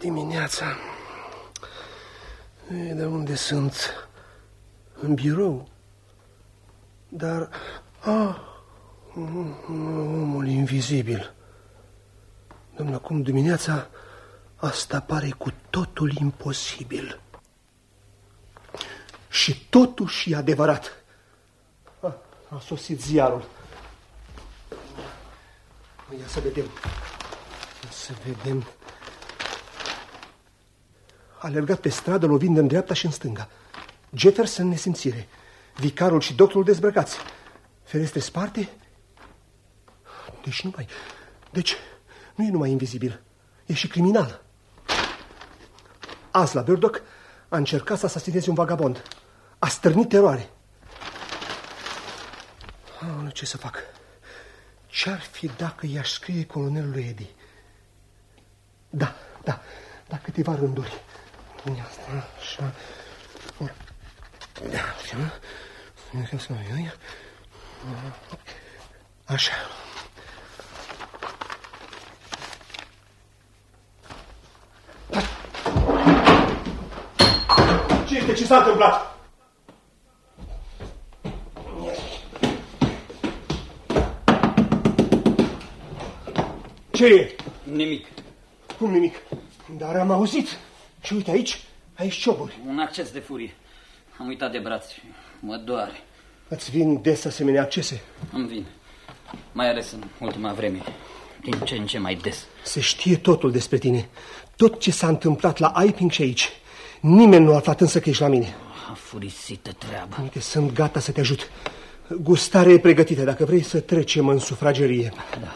dimineața. De unde sunt? În birou. Dar... omul invizibil. Dom'le, acum dimineața asta pare cu totul imposibil. Și totuși e adevărat. A sosit ziarul. Ia să vedem. A alergat pe stradă, lovind în dreapta și în stânga. Jefferson nesimțire. Vicarul și doctorul dezbrăcați. Ferestre sparte. Deci nu e numai invizibil, e și criminal. Azi la Burdock a încercat să asasineze un vagabond. A stârnit teroare. Ce să fac? Ce-ar fi dacă i-aș scrie colonelului Eddie? Da, câteva rânduri. Așa. Așa. Ce este? Ce s-a întâmplat? Ce e? Nimic. Cum nimic? Dar am auzit. Și uite aici cioburi. Un acces de furie. Am uitat de braț. Mă doare. Îți vin des asemenea accese? Îmi vin. Mai ales în ultima vreme. Din ce în ce mai des. Se știe totul despre tine. Tot ce s-a întâmplat la Iping și aici. Nimeni nu a aflat însă că ești la mine. Furisită treabă. Uite, sunt gata să te ajut. Gustarea e pregătită, dacă vrei să trecem în sufragerie. Da.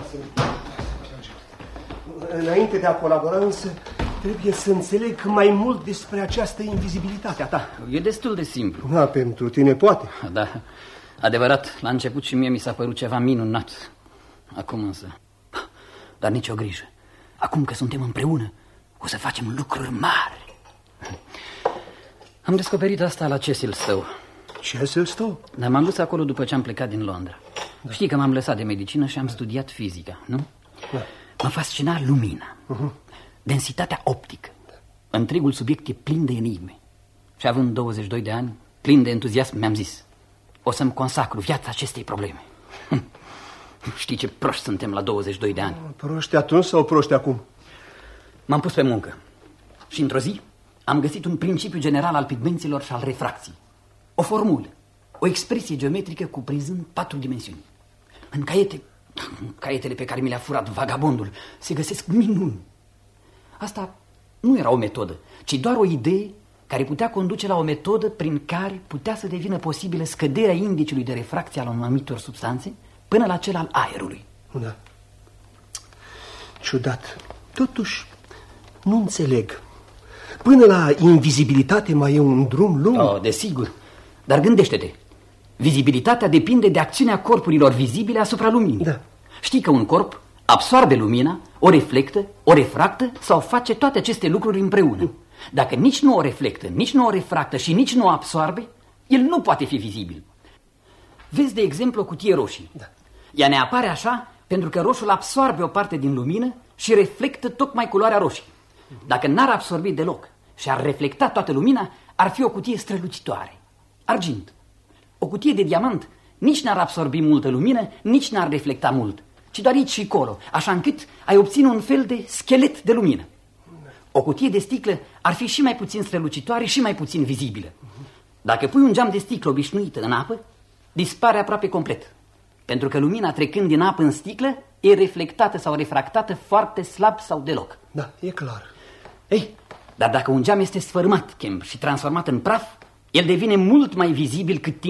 Înainte de a colabora însă, trebuie să înțeleg mai mult despre această invizibilitate a ta. E destul de simplu. Da, pentru tine poate. Da, adevărat, la început și mie mi s-a părut ceva minunat. Acum însă... Dar nicio grijă. Acum că suntem împreună, o să facem lucruri mari. Am descoperit asta la Cecil Stowe. Cecil Stowe? Dar m-am dus acolo după ce am plecat din Londra. Da. Știi că m-am lăsat de medicină și am studiat fizica, nu? Da. Mă fascina lumina, densitatea optică. Întregul subiect e plin de enigme. Și având 22 de ani, plin de entuziasm, mi-am zis: o să-mi consacru viața acestei probleme. Știi ce proști suntem la 22 de ani. Proști atunci sau proști acum? M-am pus pe muncă și într-o zi am găsit un principiu general al pigmenților și al refracției. O formulă, o expresie geometrică cuprinzând 4 dimensiuni. În caietele pe care mi le-a furat vagabondul se găsesc minuni. Asta nu era o metodă, ci doar o idee care putea conduce la o metodă prin care putea să devină posibilă scăderea indiciului de refracție al anumitor substanțe până la cel al aerului. Da. Ciudat. Totuși, nu înțeleg. Până la invizibilitate mai e un drum lung. Oh, desigur. Dar gândește-te. Vizibilitatea depinde de acțiunea corpurilor vizibile asupra luminii. Da. Știi că un corp absorbe lumina, o reflectă, o refractă sau face toate aceste lucruri împreună. Dacă nici nu o reflectă, nici nu o refractă și nici nu o absorbe, el nu poate fi vizibil. Vezi, de exemplu, o cutie roșie. Da. Ea ne apare așa pentru că roșul absorbe o parte din lumină și reflectă tocmai culoarea roșie. Dacă n-ar absorbi deloc și ar reflecta toată lumina, ar fi o cutie strălucitoare. Argint. O cutie de diamant nici n-ar absorbi multă lumină, nici n-ar reflecta mult, ci doar aici și acolo, așa încât ai obține un fel de schelet de lumină. O cutie de sticlă ar fi și mai puțin strălucitoare și mai puțin vizibilă. Dacă pui un geam de sticlă obișnuită în apă, dispare aproape complet, pentru că lumina trecând din apă în sticlă e reflectată sau refractată foarte slab sau deloc. Da, e clar. Ei, dar dacă un geam este sfărâmat, Kemp, și transformat în praf, el devine mult mai vizibil cât timp